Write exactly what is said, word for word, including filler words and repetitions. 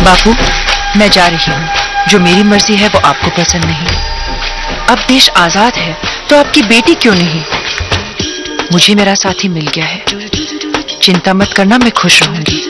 बापू, मैं जा रही हूँ। जो मेरी मर्जी है वो आपको पसंद नहीं। अब देश आजाद है तो आपकी बेटी क्यों नहीं? मुझे मेरा साथी मिल गया है। चिंता मत करना, मैं खुश रहूंगी।